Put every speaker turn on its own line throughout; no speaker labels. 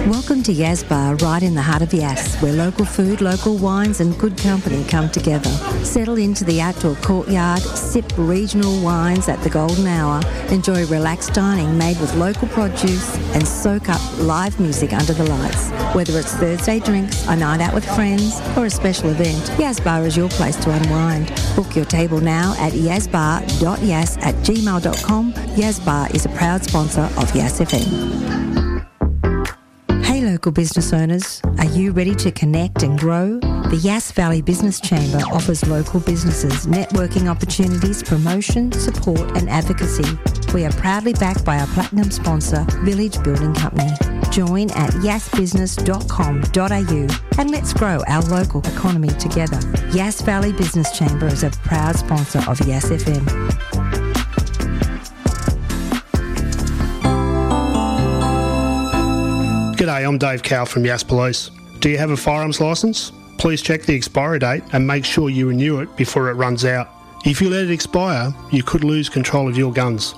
Welcome to Yas Bar, right in the heart of Yas, where local food, local wines and good company come together. Settle into the outdoor courtyard, sip regional wines at the golden hour, enjoy relaxed dining made with local produce and soak up live music under the lights. Whether it's Thursday drinks, a night out with friends or a special event, Yas Bar is your place to unwind. Book your table now at yasbar.yas@gmail.com. Yas Bar is a proud sponsor of Yas FM. Hey local business owners, are you ready to connect and grow? The Yass Valley Business Chamber offers local businesses networking opportunities, promotion, support and advocacy. We are proudly backed by our platinum sponsor, Village Building Company. Join at yassbusiness.com.au and let's grow our local economy together. Yass Valley Business Chamber is a proud sponsor of Yass FM.
G'day, I'm Dave Cowell from Yass Police. Do you have a firearms licence? Please check the expiry date and make sure you renew it before it runs out. If you let it expire, you could lose control of your guns.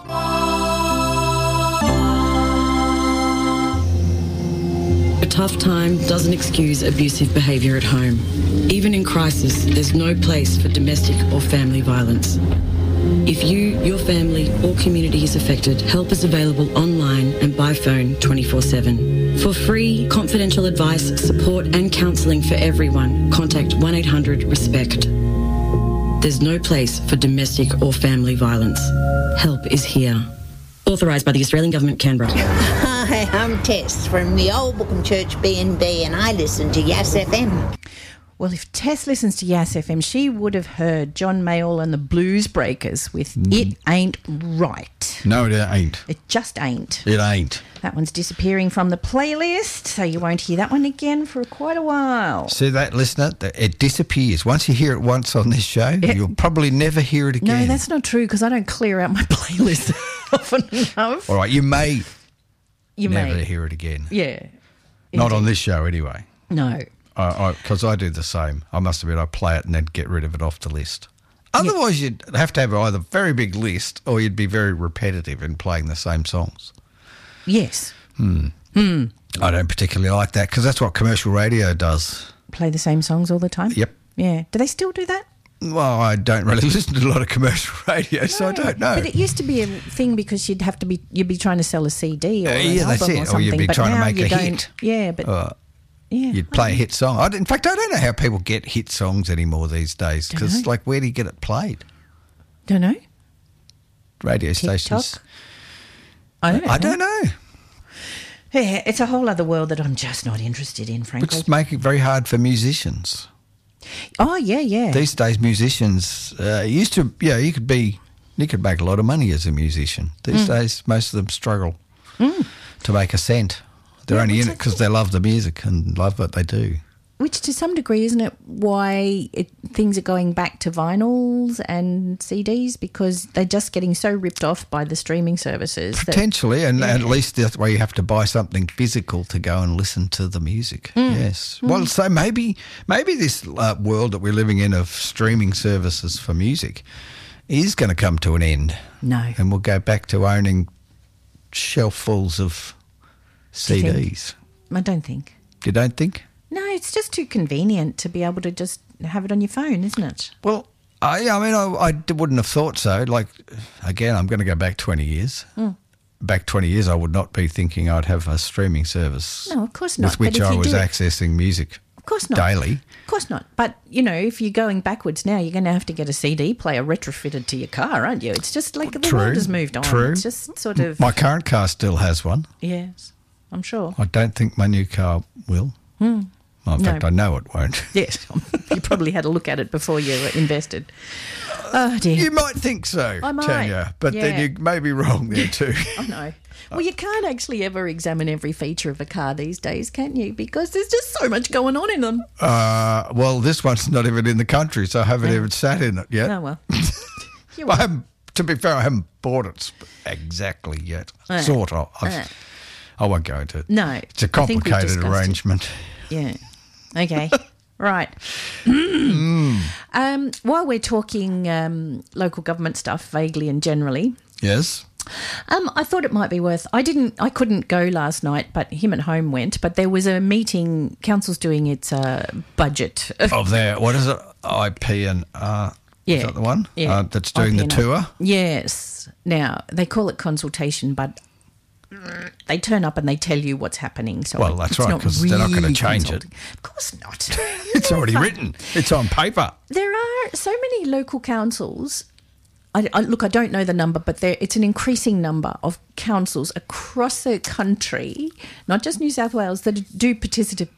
A tough time doesn't excuse abusive behaviour at home. Even in crisis, there's no place for domestic or family violence. If you, your family or community is affected, help is available online and by phone 24/7. For free, confidential advice, support and counselling for everyone, contact 1-800-RESPECT. There's no place for domestic or family violence. Help is here. Authorised by the Australian Government, Canberra.
Hi, I'm Tess from the Old Bookham Church B&B and I listen to Yass FM.
Well, if Tess listens to Yass FM, she would have heard John Mayall and the Blues Breakers with It Ain't Right.
No, it ain't.
It just ain't.
It ain't.
That one's disappearing from the playlist, so you won't hear that one again for quite a while.
See that, listener? It disappears. Once you hear it once on this show, you'll probably never hear it again.
No, that's not true because I don't clear out my playlist often enough.
All right, you may never
may
hear it again.
Yeah.
Not on this show anyway.
No.
Because I do the same. I must admit, I play it and then get rid of it off the list. Otherwise, you'd have to have either a very big list or you'd be very repetitive in playing the same songs.
Yes.
I don't particularly like that because that's what commercial radio does.
Play the same songs all the time?
Yep.
Yeah. Do they still do that?
Well, I don't really listen to a lot of commercial radio, so I don't know.
But it used to be a thing because you'd be trying to sell a CD or an
that's
album
it.
or something.
Or you'd be
but
trying to
now
make
you
a
don't.
hit.
Yeah, but... yeah,
you'd play a hit song. In fact, I don't know how people get hit songs anymore these days because, where do you get it played?
Don't know.
Radio
TikTok?
stations.
I
don't know.
Yeah, it's a whole other world that I'm just not interested in, frankly.
Which make it very hard for musicians.
Oh, yeah.
These days, musicians used to, you could make a lot of money as a musician. These days, most of them struggle to make a cent. They're only in it because they love the music and love what they do. Which,
to some degree, isn't it why things are going back to vinyls and CDs because they're just getting so ripped off by the streaming services?
Potentially, and at least that's why you have to buy something physical to go and listen to the music. Yes. Well, so maybe this world that we're living in of streaming services for music is going to come to an end.
No.
And we'll go back to owning shelffuls of CDs.
I don't think.
You don't think?
No, it's just too convenient to be able to just have it on your phone, isn't it?
Well, I wouldn't have thought so. Like, again, I'm going to go back 20 years. Back 20 years, I would not be thinking I'd have a streaming service.
No, of course not.
With which I was accessing music.
Of course not.
Daily.
Of course not. But, if you're going backwards now, you're going to have to get a CD player retrofitted to your car, aren't you? It's just like the world has moved on.
True.
It's just sort of...
My current car still has one.
Yes, I'm sure.
I don't think my new car will. Well, in fact, I know it won't.
Yes. You probably had a look at it before you invested. Oh, dear.
You might think so,
I might.
Tanya, but then you may be wrong there too.
I know. Well, you can't actually ever examine every feature of a car these days, can you? Because there's just so much going on in them.
Well, this one's not even in the country, so I haven't even sat in it yet.
Oh, well.
To be fair, I haven't bought it exactly yet. Sort of. I won't go into it.
No.
It's a complicated arrangement.
Yeah. Okay. Right. While we're talking local government stuff vaguely and generally,
yes,
I thought it might be worth. I couldn't go last night, but him at home went. But there was a meeting. Council's doing its budget.
Of their, what is it? IP and is that the one?
Yeah.
That's doing the tour.
Yes. Now they call it consultation, but they turn up and they tell you what's happening. So
well, that's right, because they're not going to change it.
Of course not.
It's already written. It's on paper.
There are so many local councils. Look, I don't know the number, but it's an increasing number of councils across the country, not just New South Wales, that do participatory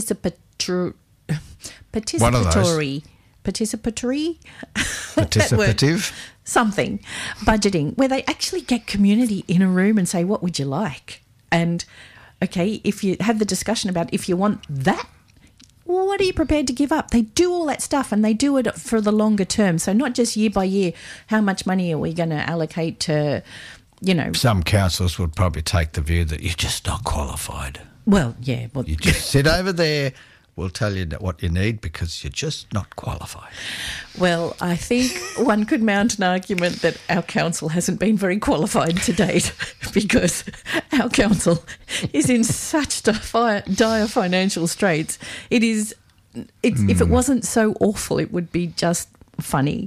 participative
something budgeting, where they actually get community in a room and say, what would you like? And okay, if you have the discussion about if you want that, what are you prepared to give up? They do all that stuff, and they do it for the longer term. So not just year by year, how much money are we going to allocate to,
Some councils would probably take the view that you're just not qualified.
Well, yeah. Well,
you just sit over there. We'll tell you what you need because you're just not qualified.
Well, I think one could mount an argument that our council hasn't been very qualified to date, because our council is in such dire financial straits. If it wasn't so awful, it would be just funny.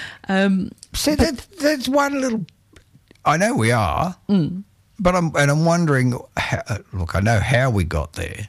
There's one little. I know we are, but I'm wondering. Look, I know how we got there.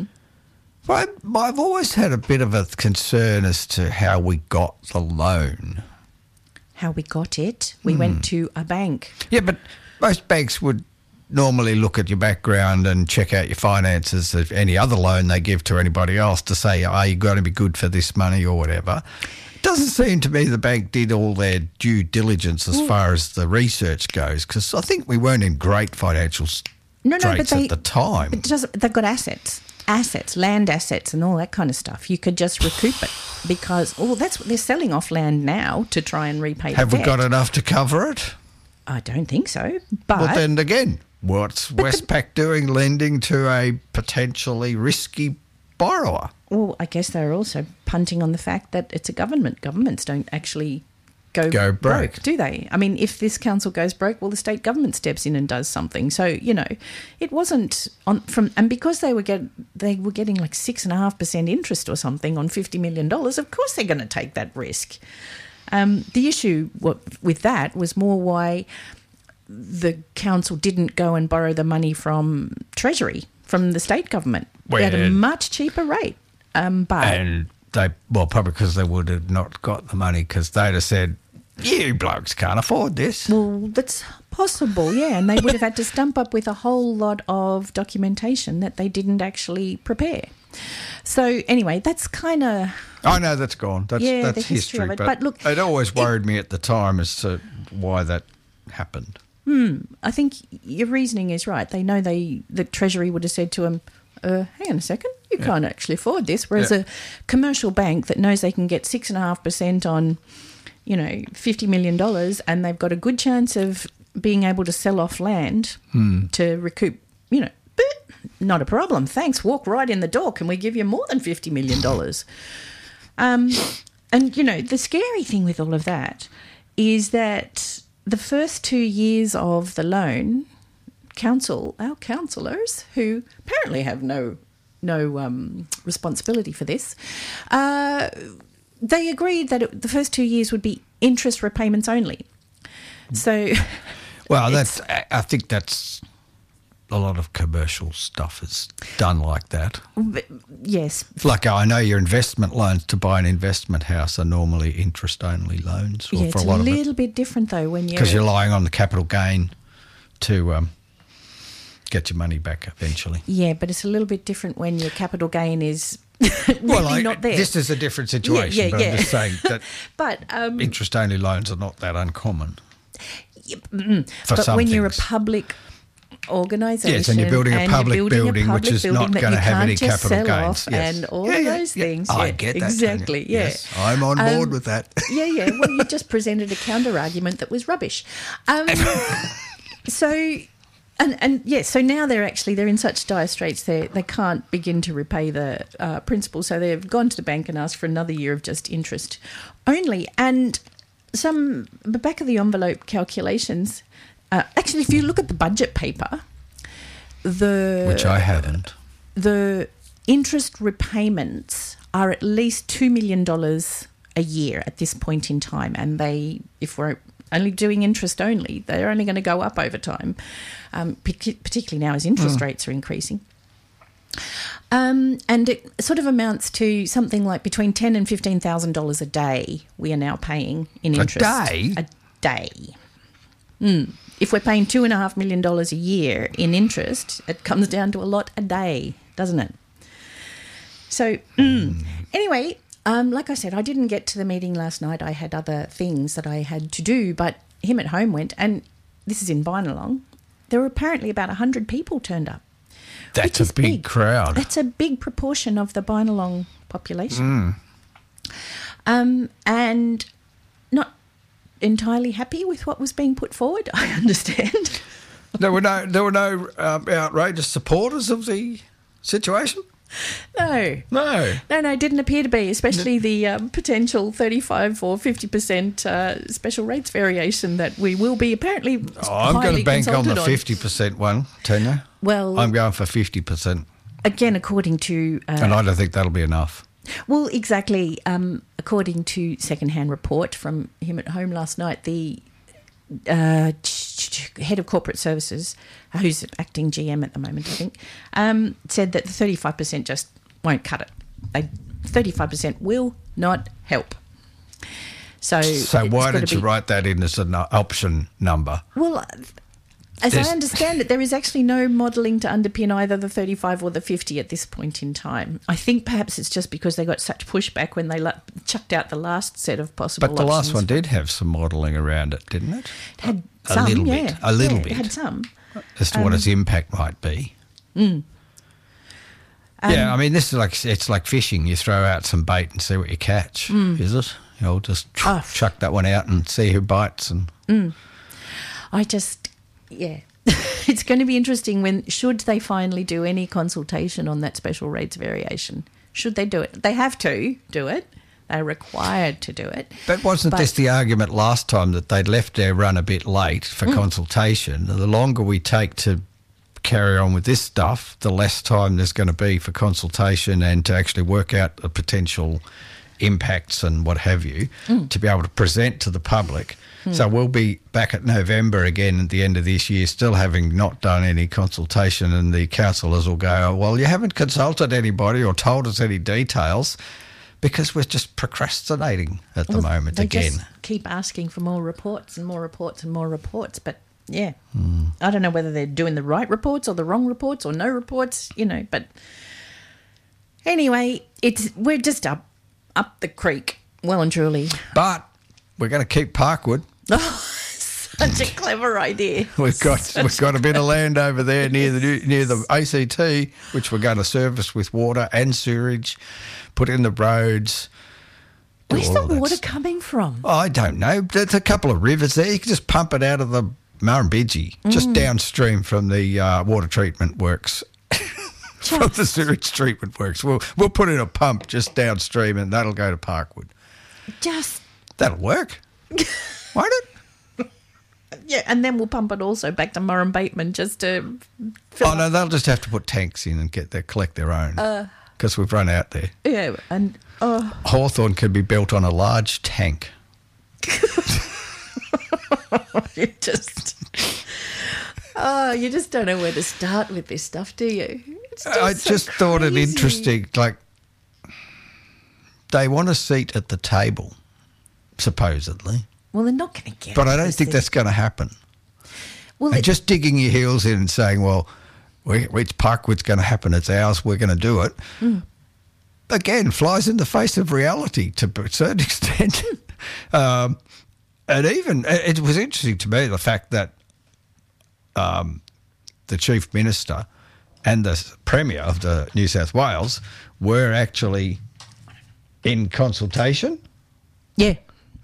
But I've always had a bit of a concern as to how we got the loan.
How we got it? We went to a bank.
Yeah, but most banks would normally look at your background and check out your finances of any other loan they give to anybody else to say, are you going to be good for this money or whatever. It doesn't seem to me the bank did all their due diligence as far as the research goes, because I think we weren't in great financial straits at the time.
They've got assets, land assets and all that kind of stuff. You could just recoup it because, that's what they're selling off land now to try and repay the debt.
Have we got enough to cover it?
I don't think so. But
well, then again, what's Westpac doing lending to a potentially risky borrower?
Well, I guess they're also punting on the fact that it's a government. Governments don't actually go broke, do they? I mean, if this council goes broke, well, the state government steps in and does something. So, it wasn't and because they were getting like 6.5% interest or something on $50 million, of course they're going to take that risk. The issue with that was more why the council didn't go and borrow the money from Treasury, from the state government, at a much cheaper rate.
And probably because they would have not got the money, because they'd have said, you blokes can't afford this.
Well, that's possible, yeah. And they would have had to stump up with a whole lot of documentation that they didn't actually prepare. So anyway, that's kind of...
I know that's gone. That's
the history of it. But look,
it always worried me at the time as to why that happened.
I think your reasoning is right. They know the Treasury would have said to them, hang on a second, you can't actually afford this. Whereas a commercial bank that knows they can get 6.5% on, $50 million, and they've got a good chance of being able to sell off land to recoup, not a problem. Thanks. Walk right in the door. Can we give you more than $50 million? And, the scary thing with all of that is that the first 2 years of the loan, our councillors, who apparently have no responsibility for this, they agreed that the first 2 years would be interest repayments only. So,
well, I think that's a lot of commercial stuff is done like that.
Yes,
like I know your investment loans to buy an investment house are normally interest only loans.
Yeah, it's a little bit different though when
because you're relying on the capital gain to get your money back eventually.
Yeah, but it's a little bit different when your capital gain is not there.
This is a different situation, but I'm just saying that
but,
interest-only loans are not that uncommon.
But when you're a public organisation,
yes, and you're building a public building which is not going to have any capital gains,
and all of those things.
I get that
exactly. Yeah,
yes, I'm on board with that.
Yeah. Well, you just presented a counter argument that was rubbish. So. So now they're in such dire straits they can't begin to repay the principal, so they've gone to the bank and asked for another year of just interest only. And some back of the envelope calculations Actually, if you look at the budget paper,
which I haven't,
the interest repayments are at least $2 million a year at this point in time, and if we're only doing interest only, they're only going to go up over time, particularly now as interest rates are increasing. And it sort of amounts to something like between $10,000 and $15,000 a day we are now paying in interest.
A
day? If we're paying $2.5 million a year in interest, it comes down to a lot a day, doesn't it? So anyway, like I said, I didn't get to the meeting last night. I had other things that I had to do, but him at home went, and this is in Binalong. There were apparently about 100 people turned up.
That's a big crowd.
That's a big proportion of the Binalong population. And not entirely happy with what was being put forward, I understand.
There were no outrageous supporters of the situation?
No, didn't appear to be, especially the potential 35 or 50% special rates variation that we will be apparently
I'm going to bank on the 50% one, Tanya.
Well,
I'm going for 50%.
Again, according to...
and I don't think that'll be enough.
Well, exactly. According to second-hand report from him at home last night, the head of corporate services, who's acting GM at the moment, I think, said that the 35% just won't cut it. 35% will not help. So
why did you write that in as an option number?
Well, as I understand it, there is actually no modelling to underpin either the 35 or the 50 at this point in time. I think perhaps it's just because they got such pushback when they chucked out the last set of possible options.
But the last one did have some modelling around it, didn't it?
It had some,
a little bit.
It had some.
As to what its impact might be. Yeah, I mean, it's like fishing. You throw out some bait and see what you catch, is it? Just chuck that one out and see who bites. And
it's going to be interesting should they finally do any consultation on that special rates variation. Should they do it? They have to do it. They're required to do it.
But wasn't this the argument last time that they'd left their run a bit late for consultation? The longer we take to carry on with this stuff, the less time there's going to be for consultation and to actually work out the potential impacts and what have you to be able to present to the public. So we'll be back at November again at the end of this year, still having not done any consultation, and the councillors will go, oh, well, you haven't consulted anybody or told us any details, because we're just procrastinating at the moment again.
Just keep asking for more reports and more reports and more reports, but yeah, I don't know whether they're doing the right reports or the wrong reports or no reports, but anyway, we're just up the creek, well and truly.
But we're going to keep Parkwood.
Such a clever idea.
We've got a bit of land over there near the ACT, which we're going to service with water and sewerage, put in the roads.
Where's the water coming from?
Oh, I don't know. There's a couple of rivers there. You can just pump it out of the Murrumbidgee, just downstream from the water treatment works. From the sewage treatment works. We'll put in a pump just downstream, and that'll go to Parkwood. That'll work. Won't it?
Yeah, and then we'll pump it also back to Murrum Bateman just to fill up.
No, they'll just have to put tanks in and collect their own, because we've run out there.
Yeah, and
Hawthorn can be built on a large tank.
You just don't know where to start with this stuff, do you?
I just thought it interesting. Like, they want a seat at the table, supposedly.
Well, they're not going to get it.
But I don't think that's going to happen. Well, and just digging your heels in and saying, well, it's Parkwood's going to happen, it's ours, we're going to do it. Again, flies in the face of reality to a certain extent. And even, it was interesting to me, the fact that the Chief Minister and the Premier of the New South Wales were actually in consultation.
Yeah.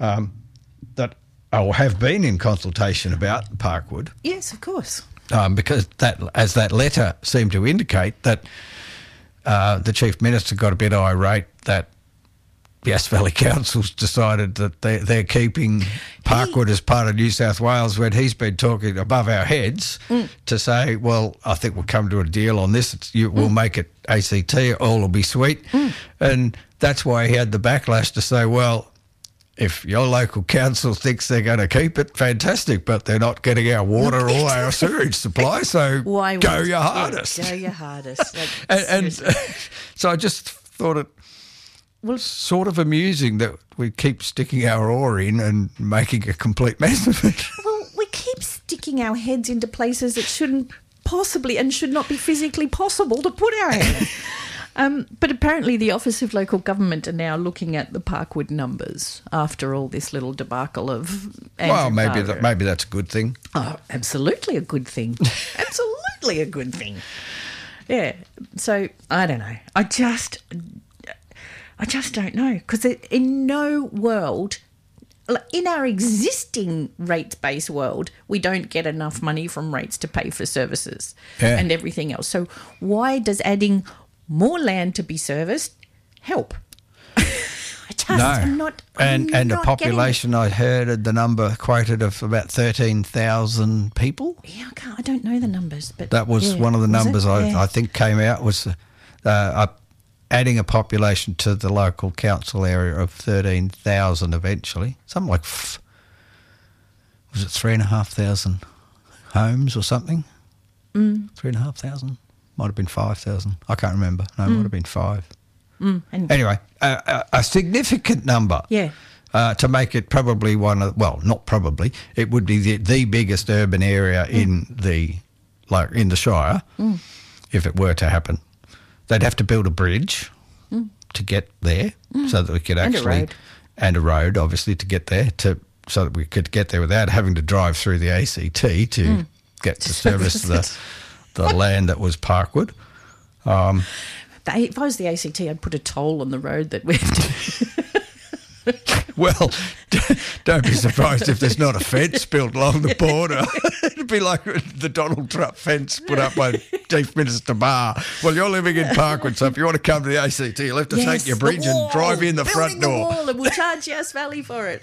Or have been in consultation about Parkwood.
Yes, of course.
Because that letter seemed to indicate that the Chief Minister got a bit irate that Yass Valley Council's decided that they're keeping Parkwood as part of New South Wales, when he's been talking above our heads to say, well, I think we'll come to a deal on this. We'll make it ACT, all will be sweet. And that's why he had the backlash to say, well, if your local council thinks they're going to keep it, fantastic, but they're not getting our water or our sewage supply, so go your hardest.
Go your hardest.
And so I just thought it was sort of amusing that we keep sticking our oar in and making a complete mess of it.
Well, we keep sticking our heads into places that shouldn't possibly and should not be physically possible to put our heads. But apparently the Office of Local Government are now looking at the Parkwood numbers after all this little debacle of Andrew Barger.
Maybe that's a good thing.
Oh, absolutely a good thing. Absolutely a good thing. Yeah. So, I don't know. I just don't know, because in no world, in our existing rates-based world, we don't get enough money from rates to pay for services and everything else. So why does adding more land to be serviced help? I'm not
a population, I heard the number quoted of about 13,000 people.
Yeah, I don't know the numbers, but
that was one of the numbers I think came out was adding a population to the local council area of 13,000 eventually. Something like, was it 3,500 homes or something? 3,500? Might have been 5,000. I can't remember. No, it might have been 5. Anyway, a significant number.
Yeah.
To make it probably not probably, it would be the biggest urban area in the Shire if it were to happen. They'd have to build a bridge to get there so that we could actually... And a road, obviously, to get there, so that we could get there without having to drive through the ACT to get to service the land that was Parkwood.
If I was the ACT, I'd put a toll on the road that we have to...
Well, don't be surprised if there's not a fence built along the border. It'd be like the Donald Trump fence put up by Chief Minister Barr. Well, you're living in Parkwood, so if you want to come to the ACT, you'll have to take your bridge and drive in the front door.
The wall, and we'll charge Yass Valley for it.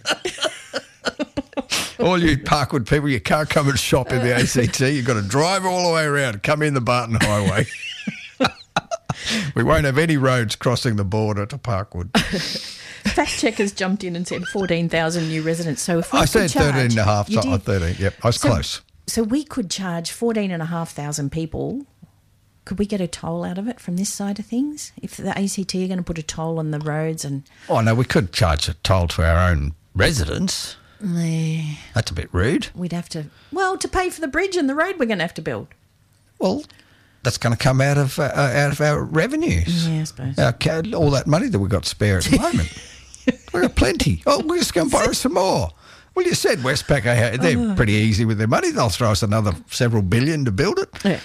All you Parkwood people, you can't come and shop in the ACT. You've got to drive all the way around, come in the Barton Highway. We won't have any roads crossing the border to Parkwood.
Fact checkers jumped in and said 14,000 new residents. So if I
said 13,500, 13. Yep, I was close.
So we could charge 14,500 people. Could we get a toll out of it from this side of things? If the ACT are going to put a toll on the roads and...
Oh, no, we could charge a toll to our own residents.
Yeah.
That's a bit rude.
We'd have to... Well, to pay for the bridge and the road we're going to have to build.
Well... That's going to come out of our revenues.
Yeah, I suppose.
All that money that we've got spare at the moment. We've got plenty. Oh, we're just going to borrow some more. Well, you said Westpac, they're pretty easy with their money. They'll throw us another several billion to build it.
Yeah.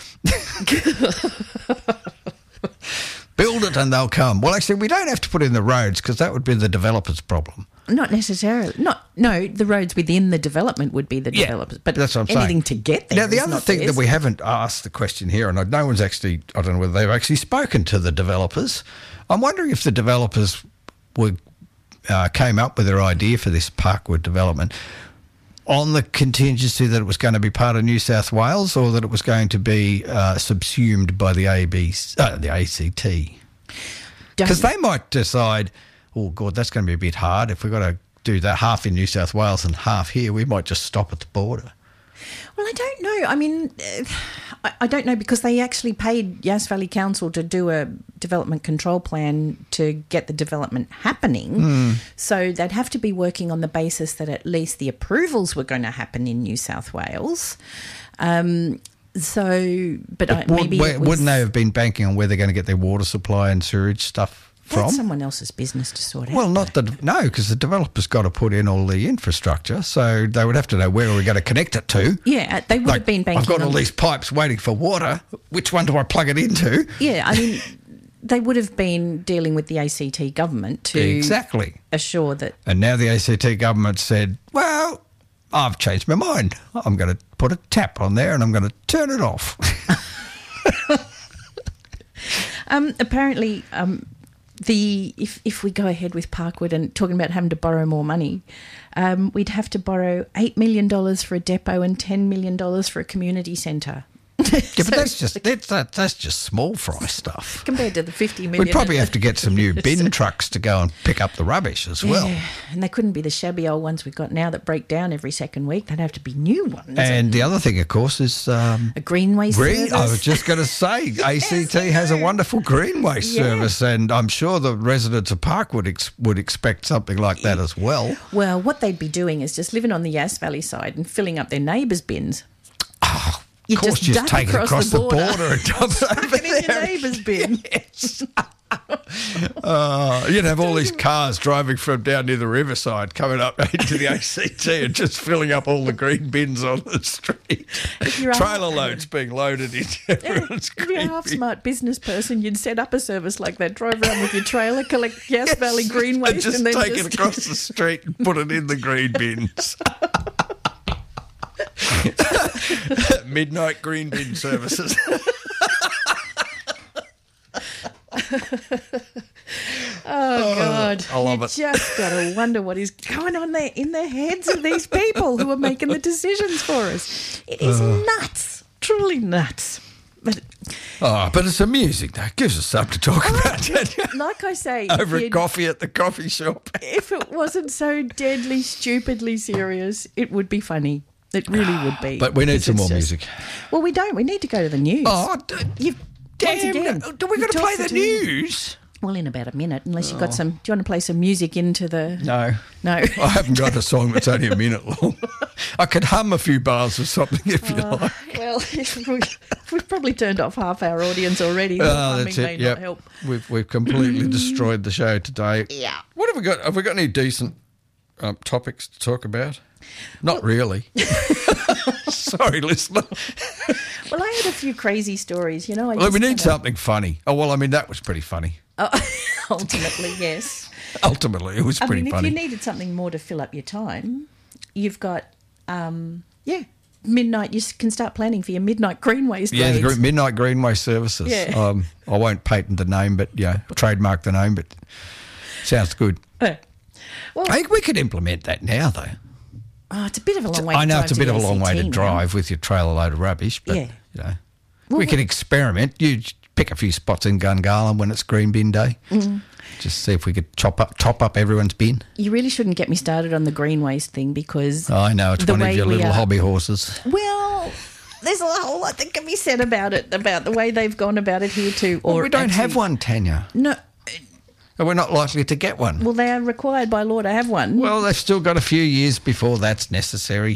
Build it and they'll come. Well, actually, we don't have to put in the roads because that would be the developer's problem.
Not necessarily. No, the roads within the development would be the developers. But
that's what I'm
anything
saying.
To get there.
Now, the other thing that we haven't asked the question here, and no one's actually, I don't know whether they've actually spoken to the developers. I'm wondering if the developers came up with their idea for this Parkwood development on the contingency that it was going to be part of New South Wales or that it was going to be subsumed by the ACT. Because they might decide, oh, God, that's going to be a bit hard. If we've got to do that half in New South Wales and half here, we might just stop at the border.
Well, I don't know. I mean, I don't know because they actually paid Yass Valley Council to do a development control plan to get the development happening. So they'd have to be working on the basis that at least the approvals were going to happen in New South Wales.
Wouldn't they have been banking on where they're going to get their water supply and sewage stuff from?
That's someone else's business to sort out.
Well, because the developer's got to put in all the infrastructure, so they would have to know where we're going to connect it to.
Yeah, they would have been banking.
I've got all these pipes waiting for water. Which one do I plug it into?
Yeah, I mean, they would have been dealing with the ACT government to assure that.
And now the ACT government said, well, I've changed my mind. I'm going to put a tap on there and I'm going to turn it off.
Apparently... if we go ahead with Parkwood and talking about having to borrow more money, we'd have to borrow $8 million for a depot and $10 million for a community centre.
Yeah, but that's just small fry stuff
compared to the 50 million.
We'd probably have to get some new bin trucks to go and pick up the rubbish as well.
And they couldn't be the shabby old ones we've got now that break down every second week. They'd have to be new ones.
And the other thing, of course, is
a greenway service.
I was just going to say, ACT has a wonderful greenway service, and I'm sure the residents of Park would expect something like that as well.
Well, what they'd be doing is just living on the Yass Valley side and filling up their neighbours' bins.
Oh, of course, just take it across the border and dump it over there.
In your neighbour's bin.
Yes. You'd have all these cars driving from down near the riverside coming up into the ACT and just filling up all the green bins on the street. Trailer loads being loaded into everyone's green bin.
If you're a half-smart business person, you'd set up a service like that, drive around with your trailer, collect Yass Valley green waste
and then take it across the street and put it in the green bins. Midnight green bin services.
Oh, God.
I love it.
You just got to wonder what is going on there in the heads of these people who are making the decisions for us. It is nuts. Truly nuts. But
it's amusing, though. It gives us something to talk about.
Like I say...
Over a coffee at the coffee shop.
If it wasn't so deadly, stupidly serious, it would be funny. It really would be.
But we need some more music.
Well, we don't. We need to go to the news.
Damn. Do we got to play the news?
Well, in about a minute, unless you've got some... Do you want to play some music into the...
No.
No.
I haven't got a song that's only a minute long. I could hum a few bars or something if you like.
Well, we've probably turned off half our audience already.
That's it.
May not help.
We've completely destroyed the show today.
Yeah.
What have we got? Have we got any decent topics to talk about? Not really. Sorry, listener.
Well, I had a few crazy stories, we
need something funny. Oh, well, I mean, that was pretty funny.
Ultimately, yes.
Ultimately, it was pretty funny.
If you needed something more to fill up your time, you've got, midnight. You can start planning for your midnight greenways.
Yeah, the midnight greenway services.
Yeah.
I won't patent the name, but trademark the name, but sounds good.
Well,
I think we could implement that now, though.
Oh, it's a bit of a long way.
I know it's a bit of a long way to drive with your trailer load of rubbish, but we can experiment. You pick a few spots in Gungahlin when it's green bin day. Mm. Just see if we could top up everyone's bin. You
really shouldn't get me started on the green waste thing because
I know it's one of your little hobby horses.
Well, there's a whole lot that can be said about it, about the way they've gone about it here too.
Well, we don't have one, Tanya.
No.
We're not likely to get one.
Well, they are required by law to have one.
Well, they've still got a few years before that's necessary.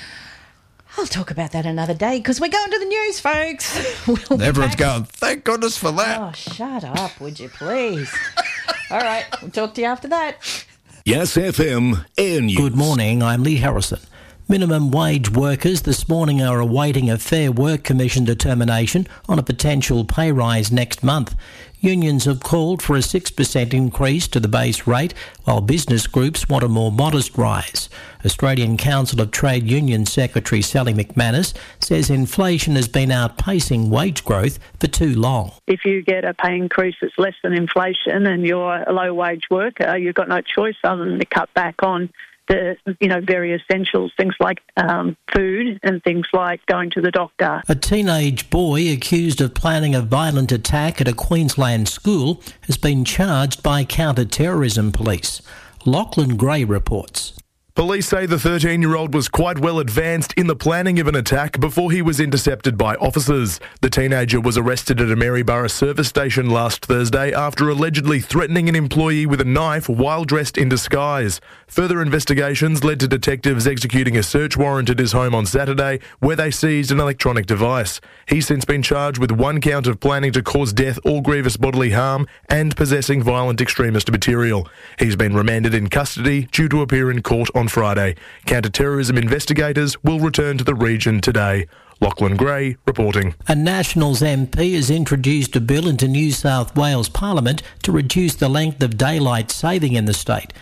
I'll talk about that another day because we're going to the news, folks.
Everyone's going, thank goodness for that.
Oh, shut up, would you please? All right, we'll talk to you after that.
Yes, FM Air News.
Good morning, I'm Lee Harrison. Minimum wage workers this morning are awaiting a Fair Work Commission determination on a potential pay rise next month. Unions have called for a 6% increase to the base rate, while business groups want a more modest rise. Australian Council of Trade Union Secretary Sally McManus says inflation has been outpacing wage growth for too long.
If you get a pay increase that's less than inflation and you're a low-wage worker, you've got no choice other than to cut back on the very essentials, things like food and things like going to the doctor.
A teenage boy accused of planning a violent attack at a Queensland school has been charged by counter-terrorism police. Lachlan Gray reports.
Police say the 13-year-old was quite well advanced in the planning of an attack before he was intercepted by officers. The teenager was arrested at a Maryborough service station last Thursday after allegedly threatening an employee with a knife while dressed in disguise. Further investigations led to detectives executing a search warrant at his home on Saturday, where they seized an electronic device. He's since been charged with 1 count of planning to cause death or grievous bodily harm and possessing violent extremist material. He's been remanded in custody due to appear in court on Friday. Counter-terrorism investigators will return to the region today. Lachlan Gray reporting.
A Nationals MP has introduced a bill into New South Wales Parliament to reduce the length of daylight saving in the state. It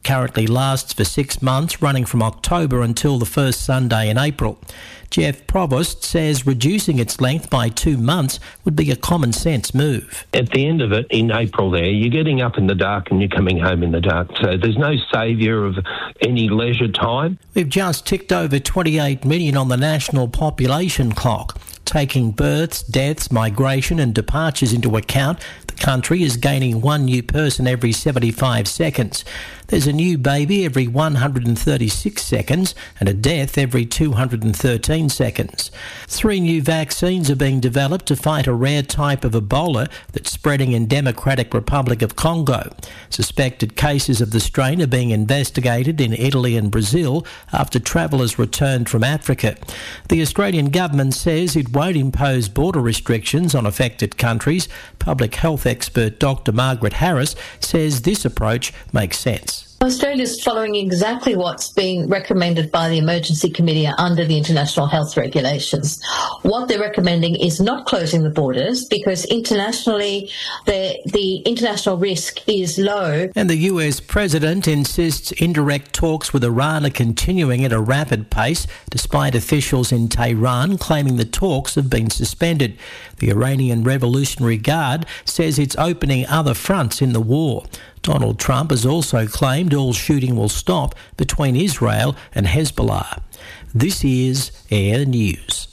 currently lasts for 6 months, running from October until the first Sunday in April. Jeff Provost says reducing its length by 2 months would be a common sense move.
At the end of it, in April there, you're getting up in the dark and you're coming home in the dark. So there's no saviour of any leisure time.
We've just ticked over 28 million on the national population clock. Taking births, deaths, migration and departures into account, the country is gaining one new person every 75 seconds. There's a new baby every 136 seconds and a death every 213 seconds. 3 new vaccines are being developed to fight a rare type of Ebola that's spreading in Democratic Republic of Congo. Suspected cases of the strain are being investigated in Italy and Brazil after travellers returned from Africa. The Australian government says it won't impose border restrictions on affected countries. Public health expert Dr. Margaret Harris says this approach makes sense.
Australia's following exactly what's being recommended by the Emergency Committee under the international health regulations. What they're recommending is not closing the borders because internationally the international risk is low.
And the US president insists indirect talks with Iran are continuing at a rapid pace, despite officials in Tehran claiming the talks have been suspended. The Iranian Revolutionary Guard says it's opening other fronts in the war. Donald Trump has also claimed all shooting will stop between Israel and Hezbollah. This is Air News.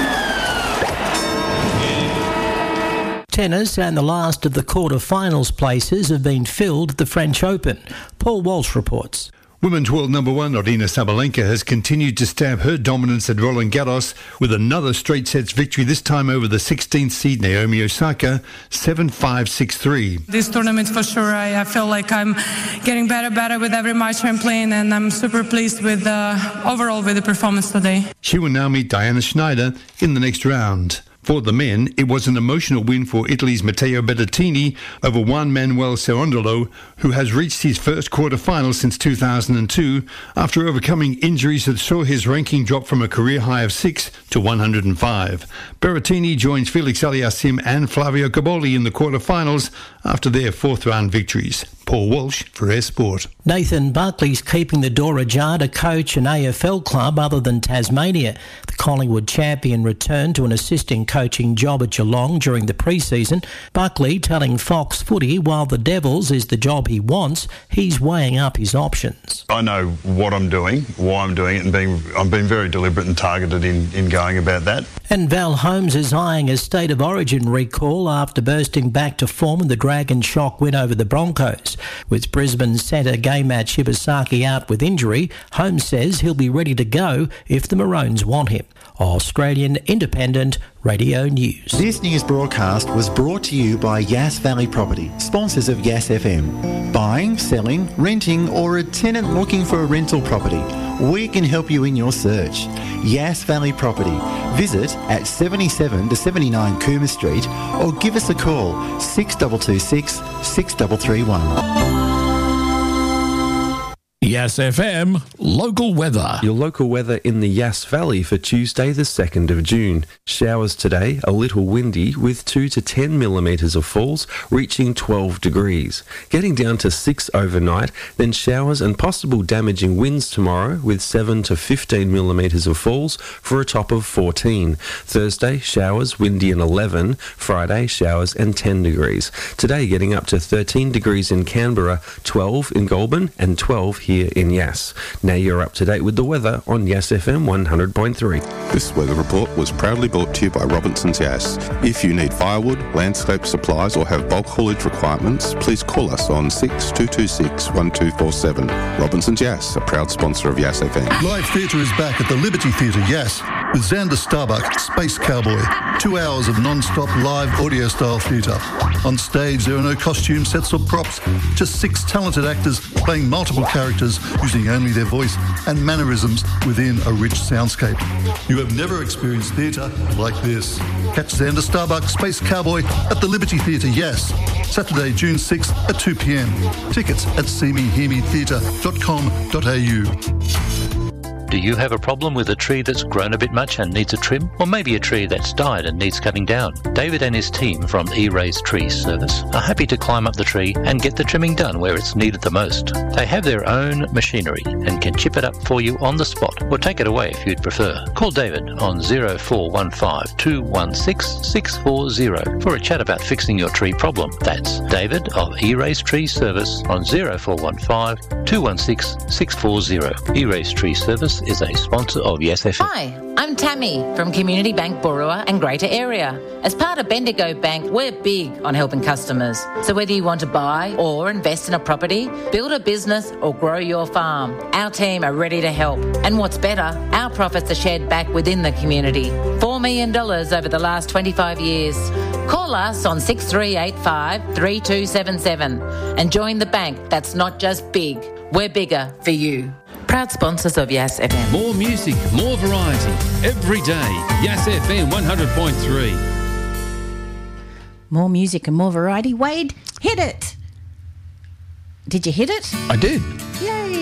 Tennis and the last of the quarter-finals places have been filled at the French Open. Paul Walsh reports.
Women's world number 1 Aryna Sabalenka has continued to stamp her dominance at Roland Garros with another straight sets victory, this time over the 16th seed Naomi Osaka, 7-5, 6-3.
This tournament for sure, I feel like I'm getting better with every match I'm playing, and I'm super pleased with overall with the performance today.
She will now meet Diana Schneider in the next round. For the men, it was an emotional win for Italy's Matteo Berrettini over Juan Manuel Cerundolo, who has reached his first quarter-final since 2002 after overcoming injuries that saw his ranking drop from a career high of 6 to 105. Berrettini joins Felix Aliassime and Flavio Cobolli in the quarter-finals after their fourth-round victories. Paul Walsh for Air Sport.
Nathan Buckley's keeping the door ajar to coach an AFL club other than Tasmania. The Collingwood champion returned to an assisting coaching job at Geelong during the pre-season. Buckley telling Fox Footy while the Devils is the job he wants, he's weighing up his options.
I know what I'm doing, why I'm doing it, and I'm being very deliberate and targeted in going about that.
And Val Holmes is eyeing a State of Origin recall after bursting back to form in the Dragon shock win over the Broncos. With Brisbane centre Game-Mat Shibasaki out with injury, Holmes says he'll be ready to go if the Maroons want him. Australian Independent Radio News.
This news broadcast was brought to you by Yass Valley Property, sponsors of Yass FM. Buying, selling, renting, or a tenant looking for a rental property, we can help you in your search. Yass Valley Property. Visit at 77 to 79 Cooma Street or give us a call 6226 6331.
Yass FM local weather.
Your local weather in the Yass Valley for Tuesday the 2nd of June. Showers today, a little windy with 2 to 10 millimetres of falls, reaching 12 degrees. Getting down to 6 overnight, then showers and possible damaging winds tomorrow with 7 to 15 millimetres of falls for a top of 14. Thursday, showers, windy and 11. Friday, showers and 10 degrees. Today getting up to 13 degrees in Canberra, 12 in Goulburn and 12 here in Yass. Now you're up to date with the weather on Yass FM 100.3.
This weather report was proudly brought to you by Robinson's Yass. If you need firewood, landscape supplies or have bulk haulage requirements, please call us on 6226 1247. Robinson's Yass, a proud sponsor of Yass FM.
Live theatre is back at the Liberty Theatre Yass with Xander Starbuck, Space Cowboy. 2 hours of non-stop live audio-style theatre. On stage, there are no costume sets or props, just 6 talented actors playing multiple characters using only their voice and mannerisms within a rich soundscape. You have never experienced theatre like this. Catch Xander Starbuck, Space Cowboy at the Liberty Theatre Yass, Saturday, June 6th at 2 p.m. Tickets at seemehearmetheatre.com.au.
Do you have a problem with a tree that's grown a bit much and needs a trim? Or maybe a tree that's died and needs cutting down? David and his team from E-Rays Tree Service are happy to climb up the tree and get the trimming done where it's needed the most. They have their own machinery and can chip it up for you on the spot or take it away if you'd prefer. Call David on 0415 216 640 for a chat about fixing your tree problem. That's David of E-Rays Tree Service on 0415 216 640. E-Rays Tree Service is a sponsor of Yes FM.
Hi, I'm Tammy from Community Bank Borua and Greater Area. As part of Bendigo Bank, we're big on helping customers. So whether you want to buy or invest in a property, build a business or grow your farm, our team are ready to help. And what's better, our profits are shared back within the community. $4 million over the last 25 years. Call us on 6385 3277 and join the bank that's not just big, we're bigger for you. Proud sponsors of Yes FM.
More music, more variety, every day. Yes FM 100.3.
More music and more variety. Wade, hit it. Did you hit it?
I did.
Yay.